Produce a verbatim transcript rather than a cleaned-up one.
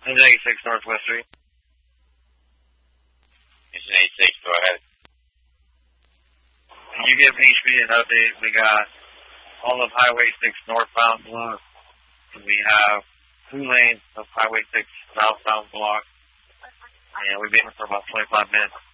eighty-six Northwest Street. Engine eighty-six, go ahead. Can you give H B an update? We got all of Highway six northbound block. And we have two lanes of Highway six southbound block. And we've been for about twenty-five minutes.